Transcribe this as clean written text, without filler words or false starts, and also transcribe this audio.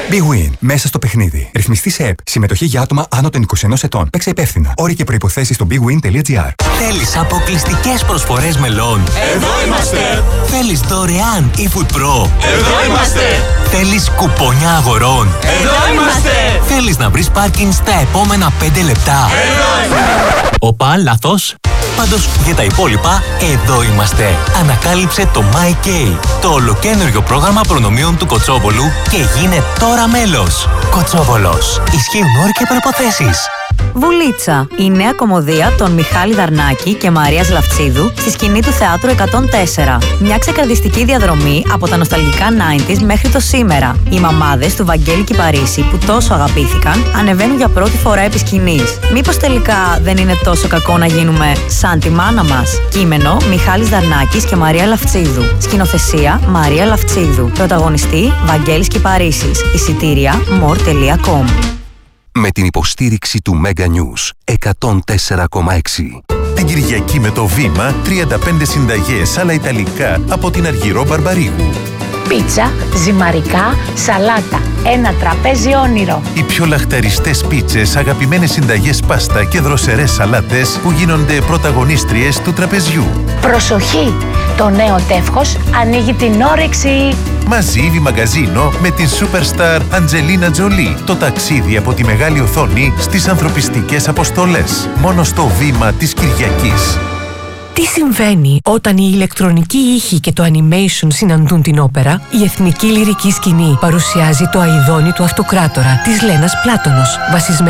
Big Win. Μέσα στο παιχνίδι. Ρυθμιστή σε ΕΠ. Συμμετοχή για άτομα άνω των 21 ετών. Παίξε υπεύθυνα. Όροι και προϋποθέσεις στο bigwin.gr. Θέλεις αποκλειστικές προσφορές μελών? Εδώ είμαστε! Θέλεις δωρεάν eFood Pro? Εδώ είμαστε! Θέλεις κουπόνια αγορών? Εδώ είμαστε! Θέλεις να βρεις πάρκινγκ στα επόμενα 5 λεπτά? Εδώ είμαστε! Οπα, λάθος. Πάντως για τα υπόλοιπα, εδώ είμαστε. Ανακάλυψε το MyK, το ολοκαίνουργιο πρόγραμμα προνομίων του Κοτσόβολου και γίνε τώρα μέλος. Κοτσόβολος. Ισχύουν όροι και προϋποθέσεις. Βουλίτσα, η νέα κομμωδία των Μιχάλη Δαρνάκη και Μαρίας Λαφτσίδου στη σκηνή του Θεάτρου 104. Μια ξεκαρδιστική διαδρομή από τα νοσταλγικά 90s μέχρι το σήμερα. Οι μαμάδες του Βαγγέλη Κιπαρίσι που τόσο αγαπήθηκαν ανεβαίνουν για πρώτη φορά επί σκηνής. Μήπως τελικά δεν είναι τόσο κακό να γίνουμε σαν τη μάνα μας? Κείμενο Μιχάλης Δαρνάκης και Μαρία Λαφτσίδου. Σκηνοθεσία Μαρία Λαφτσίδου. Πρωταγωνιστή Βαγγέλης Κιπαρίσης. Εισιτήρια more.com. Με την υποστήριξη του Mega News 104,6. Την Κυριακή με το Βήμα, 35 συνταγές άλλα ιταλικά από την Αργυρό Μπαρμπαρίγου. Πίτσα, ζυμαρικά, σαλάτα. Ένα τραπέζι όνειρο. Οι πιο λαχταριστές πίτσες, αγαπημένες συνταγές πάστα και δροσερές σαλάτες που γίνονται πρωταγωνίστριες του τραπεζιού. Προσοχή! Το νέο τεύχος ανοίγει την όρεξη. Μαζίβι μαγκαζίνο με την superstar Αντζελίνα Τζολί. Το ταξίδι από τη μεγάλη οθόνη στις ανθρωπιστικές αποστολές. Μόνο στο Βήμα της Κυριακής. Τι συμβαίνει όταν η ηλεκτρονική ήχη και το animation συναντούν την όπερα? Η Εθνική Λυρική Σκηνή παρουσιάζει το Αηδόνι του Αυτοκράτορα της Λένας Πλάτωνος, βασισμένο